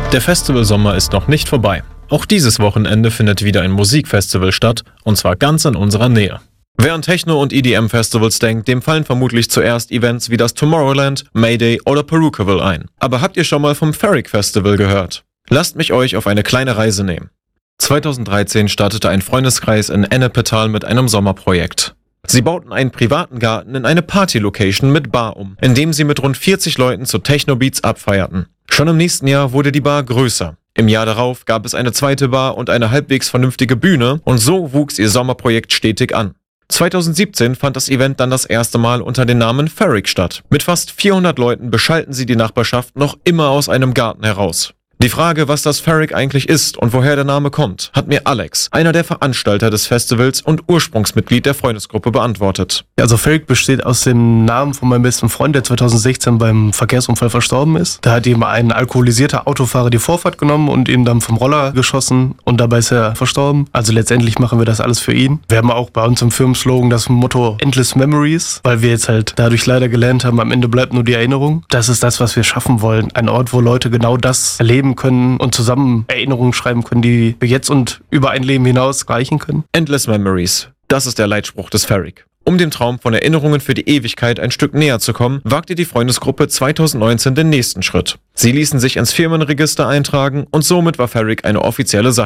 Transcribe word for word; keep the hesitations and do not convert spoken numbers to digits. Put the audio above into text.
Der Festivalsommer ist noch nicht vorbei. Auch dieses Wochenende findet wieder ein Musikfestival statt, und zwar ganz in unserer Nähe. Wer an Techno- und E D M-Festivals denkt, dem fallen vermutlich zuerst Events wie das Tomorrowland, Mayday oder Perukaville ein. Aber habt ihr schon mal vom Ferrik Festival gehört? Lasst mich euch auf eine kleine Reise nehmen. zweitausenddreizehn startete ein Freundeskreis in Ennepetal mit einem Sommerprojekt. Sie bauten einen privaten Garten in eine Party-Location mit Bar um, in dem sie mit rund vierzig Leuten zu Techno-Beats abfeierten. Schon im nächsten Jahr wurde die Bar größer. Im Jahr darauf gab es eine zweite Bar und eine halbwegs vernünftige Bühne, und so wuchs ihr Sommerprojekt stetig an. zweitausendsiebzehn fand das Event dann das erste Mal unter dem Namen Ferrik statt. Mit fast vierhundert Leuten beschallten sie die Nachbarschaft noch immer aus einem Garten heraus. Die Frage, was das Ferrik eigentlich ist und woher der Name kommt, hat mir Alex, einer der Veranstalter des Festivals und Ursprungsmitglied der Freundesgruppe, beantwortet. Also Ferrik besteht aus dem Namen von meinem besten Freund, der zweitausendsechzehn beim Verkehrsunfall verstorben ist. Da hat ihm ein alkoholisierter Autofahrer die Vorfahrt genommen und ihn dann vom Roller geschossen, und dabei ist er verstorben. Also letztendlich machen wir das alles für ihn. Wir haben auch bei uns im Firmenslogan das Motto Endless Memories, weil wir jetzt halt dadurch leider gelernt haben, am Ende bleibt nur die Erinnerung. Das ist das, was wir schaffen wollen. Ein Ort, wo Leute genau das erleben können und zusammen Erinnerungen schreiben können, die wir jetzt und über ein Leben hinaus reichen können. Endless Memories, das ist der Leitspruch des Ferrik. Um dem Traum von Erinnerungen für die Ewigkeit ein Stück näher zu kommen, wagte die Freundesgruppe zweitausendneunzehn den nächsten Schritt. Sie ließen sich ins Firmenregister eintragen, und somit war Ferrik eine offizielle Sache.